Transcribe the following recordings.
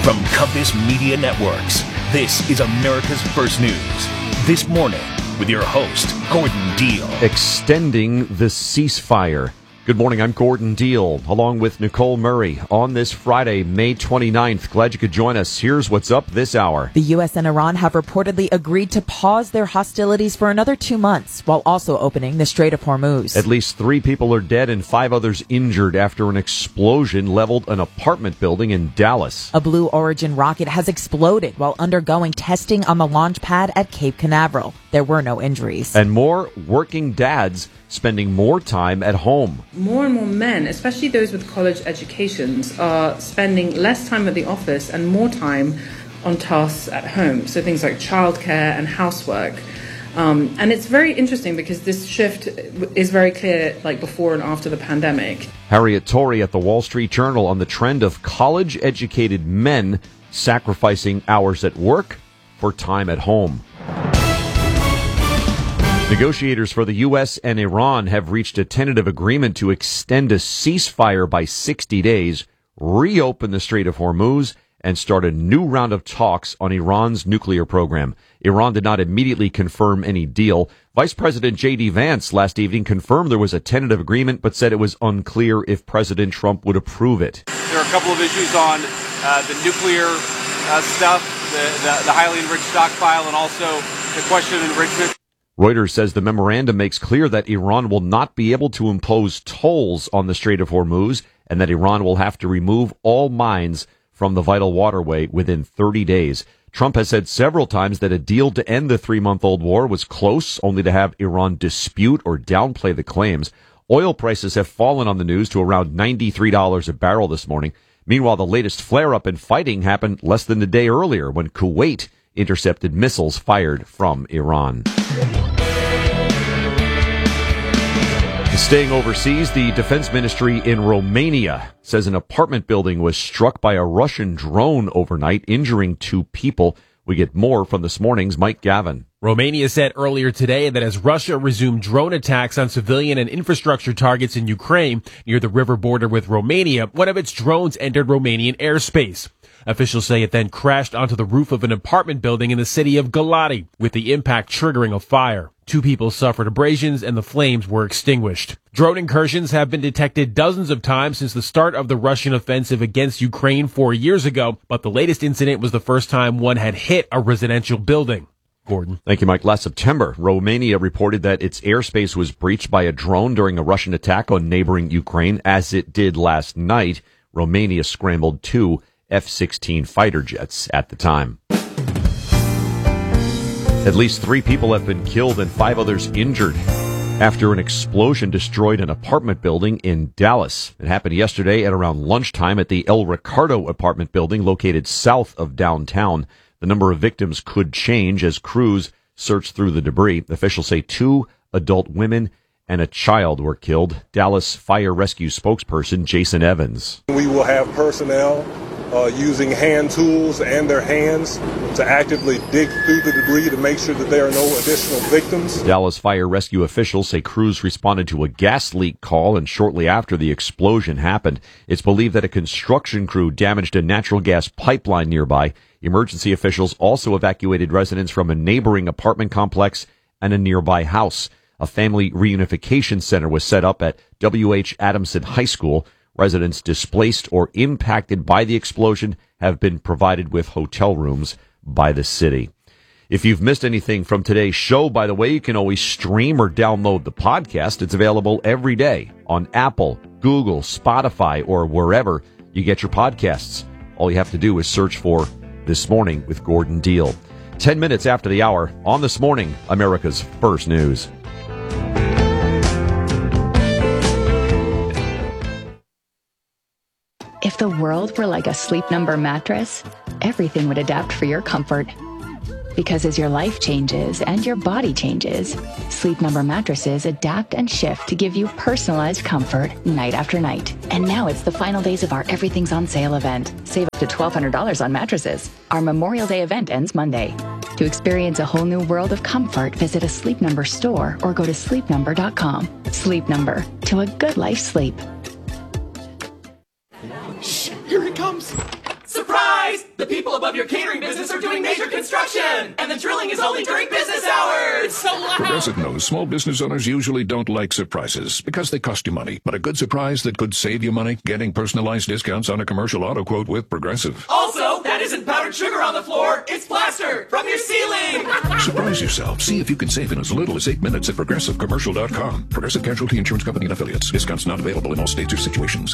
From Compass Media Networks, this is America's First News. This morning, with your host, Gordon Deal. Extending the ceasefire. Good morning, I'm Gordon Deal, along with Nicole Murray, on this Friday, May 29th. Glad you could join us. Here's what's up this hour. The U.S. and Iran have reportedly agreed to pause their hostilities for another 2 months, while also opening the Strait of Hormuz. At least 3 people are dead and 5 others injured after an explosion leveled an apartment building in Dallas. A Blue Origin rocket has exploded while undergoing testing on the launch pad at Cape Canaveral. There were no injuries. And more working dads spending more time at home. More and more men, especially those with college educations, are spending less time at the office and more time on tasks at home. So things like childcare and housework. And it's very interesting because this shift is very clear, like before and after the pandemic. Harriet Torrey at the Wall Street Journal on the trend of college-educated men sacrificing hours at work for time at home. Negotiators for the U.S. and Iran have reached a tentative agreement to extend a ceasefire by 60 days, reopen the Strait of Hormuz, and start a new round of talks on Iran's nuclear program. Iran did not immediately confirm any deal. Vice President J.D. Vance last evening confirmed there was a tentative agreement, but said it was unclear if President Trump would approve it. There are a couple of issues on the nuclear stuff, the highly enriched stockpile, and also the question of enrichment. Reuters says the memorandum makes clear that Iran will not be able to impose tolls on the Strait of Hormuz and that Iran will have to remove all mines from the vital waterway within 30 days. Trump has said several times that a deal to end the 3-month-old war was close, only to have Iran dispute or downplay the claims. Oil prices have fallen on the news to around $93 a barrel this morning. Meanwhile, the latest flare-up in fighting happened less than a day earlier when Kuwait intercepted missiles fired from Iran. Staying overseas, the defense ministry in Romania says an apartment building was struck by a Russian drone overnight, injuring 2 people. We get more from this morning's Mike Gavin. Romania said earlier today that as Russia resumed drone attacks on civilian and infrastructure targets in Ukraine near the river border with Romania, one of its drones entered Romanian airspace. Officials say it then crashed onto the roof of an apartment building in the city of Galati, with the impact triggering a fire. 2 people suffered abrasions and the flames were extinguished. Drone incursions have been detected dozens of times since the start of the Russian offensive against Ukraine 4 years ago, but the latest incident was the first time one had hit a residential building. Gordon. Thank you, Mike. Last September, Romania reported that its airspace was breached by a drone during a Russian attack on neighboring Ukraine. As it did last night, Romania scrambled 2 F-16 fighter jets at the time. At least 3 people have been killed and 5 others injured after an explosion destroyed an apartment building in Dallas. It happened yesterday at around lunchtime at the El Ricardo apartment building located south of downtown. The number of victims could change as crews search through the debris. Officials say 2 adult women and a child were killed. Dallas Fire Rescue spokesperson Jason Evans. We will have personnel using hand tools and their hands to actively dig through the debris to make sure that there are no additional victims. Dallas Fire Rescue officials say crews responded to a gas leak call, and shortly after the explosion happened, it's believed that a construction crew damaged a natural gas pipeline nearby. Emergency officials also evacuated residents from a neighboring apartment complex and a nearby house. A family reunification center was set up at W.H. Adamson High School. Residents displaced or impacted by the explosion have been provided with hotel rooms by the city. If you've missed anything from today's show, by the way, you can always stream or download the podcast. It's available every day on Apple, Google, Spotify, or wherever you get your podcasts. All you have to do is search for This Morning with Gordon Deal. 10 minutes after the hour on This Morning, America's First News. If the world were like a Sleep Number mattress, everything would adapt for your comfort. Because as your life changes and your body changes, Sleep Number mattresses adapt and shift to give you personalized comfort night after night. And now it's the final days of our Everything's on Sale event. Save up to $1,200 on mattresses. Our Memorial Day event ends Monday. To experience a whole new world of comfort, visit a Sleep Number store or go to sleepnumber.com. Sleep Number, to a good life sleep. Shh, here he comes. Surprise! Guys, the people above your catering business are doing major construction, and the drilling is only during business hours. It's so loud. Progressive knows small business owners usually don't like surprises because they cost you money. But a good surprise that could save you money, getting personalized discounts on a commercial auto quote with Progressive. Also, that isn't powdered sugar on the floor. It's plaster from your ceiling. Surprise yourself. See if you can save in as little as 8 minutes at ProgressiveCommercial.com. Progressive Casualty Insurance Company and Affiliates. Discounts not available in all states or situations.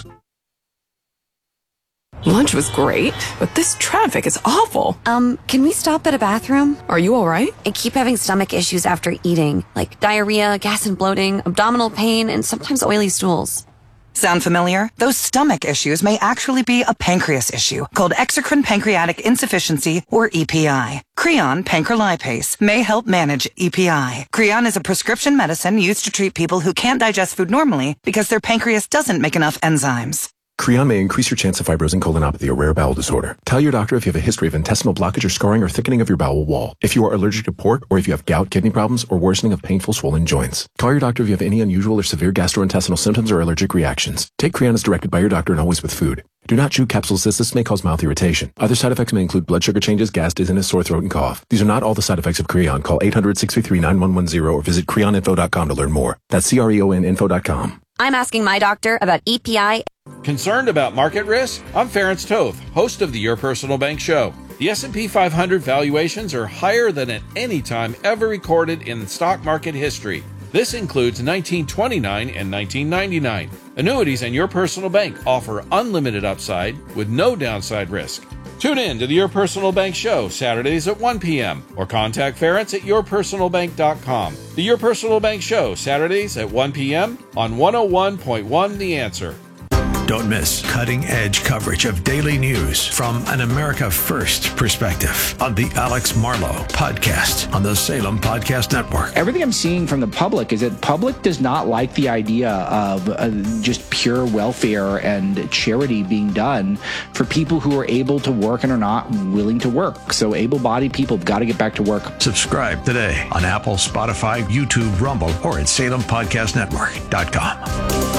Lunch was great, but this traffic is awful. Can we stop at a bathroom? Are you all right? I keep having stomach issues after eating, like diarrhea, gas and bloating, abdominal pain, and sometimes oily stools. Sound familiar? Those stomach issues may actually be a pancreas issue called exocrine pancreatic insufficiency, or EPI. Creon pancrelipase may help manage EPI. Creon is a prescription medicine used to treat people who can't digest food normally because their pancreas doesn't make enough enzymes. Creon may increase your chance of fibrosing colonopathy, a rare bowel disorder. Tell your doctor if you have a history of intestinal blockage or scarring or thickening of your bowel wall. If you are allergic to pork, or if you have gout, kidney problems, or worsening of painful swollen joints. Call your doctor if you have any unusual or severe gastrointestinal symptoms or allergic reactions. Take Creon as directed by your doctor and always with food. Do not chew capsules as this may cause mouth irritation. Other side effects may include blood sugar changes, gas, dizziness, sore throat, and cough. These are not all the side effects of Creon. Call 800-633-9110 or visit creoninfo.com to learn more. That's CREONinfo.com. I'm asking my doctor about EPI. Concerned about market risk? I'm Ferenc Toth, host of the Your Personal Bank Show. The S&P 500 valuations are higher than at any time ever recorded in stock market history. This includes 1929 and 1999. Annuities and Your Personal Bank offer unlimited upside with no downside risk. Tune in to the Your Personal Bank Show Saturdays at 1 p.m. or contact Ferenc at yourpersonalbank.com. The Your Personal Bank Show Saturdays at 1 p.m. on 101.1 The Answer. Don't miss cutting-edge coverage of daily news from an America First perspective on the Alex Marlow Podcast on the Salem Podcast Network. Everything I'm seeing from the public is that public does not like the idea of just pure welfare and charity being done for people who are able to work and are not willing to work. So able-bodied people have got to get back to work. Subscribe today on Apple, Spotify, YouTube, Rumble, or at SalemPodcastNetwork.com.